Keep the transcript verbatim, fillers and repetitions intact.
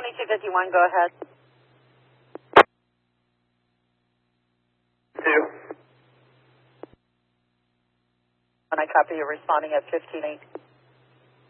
twenty-two fifty-one, go ahead. Two. And I copy you responding at fifteen eight.